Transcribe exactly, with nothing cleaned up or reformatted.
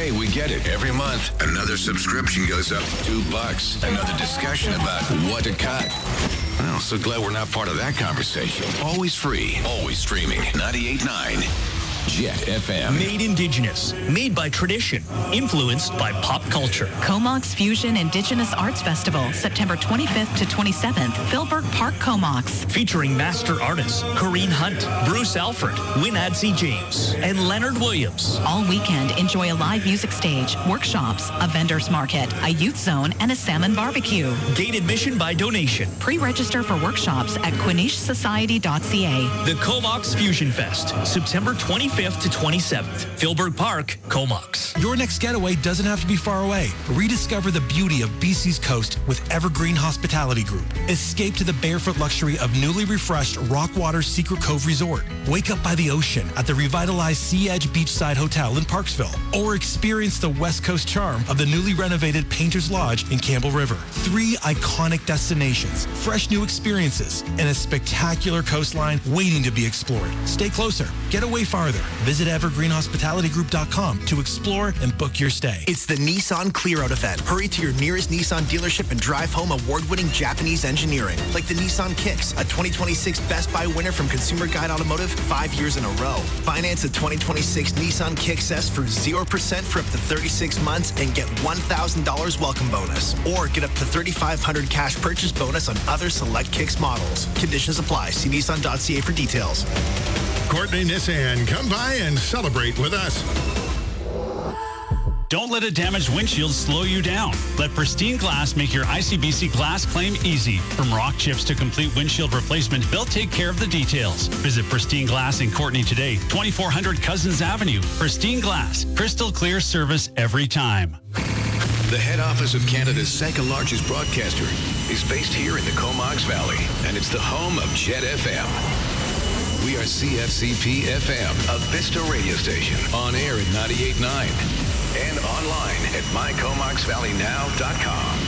Hey, we get it. Every month, another subscription goes up two bucks. Another discussion about what to cut. Well, so glad we're not part of that conversation. Always free, always streaming. ninety-eight point nine Jet F M. Made indigenous, made by tradition, influenced by pop culture. Comox Fusion Indigenous Arts Festival, September twenty-fifth to twenty-seventh, Philbrook Park, Comox. Featuring master artists Corrine Hunt, Bruce Alford, Winadsy James, and Leonard Williams. All weekend, enjoy a live music stage, workshops, a vendor's market, a youth zone, and a salmon barbecue. Gate admission by donation. Pre-register for workshops at quinish society dot c a. The Comox Fusion Fest, September twenty-fifth to twenty-seventh, Philbrook Park, Comox. Your next getaway doesn't have to be far away. Rediscover the beauty of B C's coast with Evergreen Hospitality Group. Escape to the barefoot luxury of newly refreshed Rockwater Secret Cove Resort. Wake up by the ocean at the revitalized Sea Edge Beachside Hotel in Parksville. Or experience the West Coast charm of the newly renovated Painter's Lodge in Campbell River. Three iconic destinations, fresh new experiences, and a spectacular coastline waiting to be explored. Stay closer. Get away farther. Visit evergreen hospitality group dot com to explore and book your stay. It's the Nissan Clear Out event. Hurry to your nearest Nissan dealership and drive home award-winning Japanese engineering, like the Nissan Kicks, a twenty twenty-six Best Buy winner from Consumer Guide Automotive five years in a row. Finance a twenty twenty-six Nissan Kicks S for zero percent for up to thirty-six months and get one thousand dollars welcome bonus. Or get up to thirty-five hundred dollars cash purchase bonus on other select Kicks models. Conditions apply. See nissan dot c a for details. Courtney Nissan, come by and celebrate with us. Don't let a damaged windshield slow you down. Let Pristine Glass make your I C B C glass claim easy. From rock chips to complete windshield replacement, they'll take care of the details. Visit Pristine Glass in Courtney today, twenty-four hundred Cousins Avenue. Pristine Glass, crystal clear service every time. The head office of Canada's second largest broadcaster is based here in the Comox Valley, and it's the home of Jet F M. We are C F C P F M, a Vista radio station, on air at ninety-eight point nine and online at my comox valley now dot com.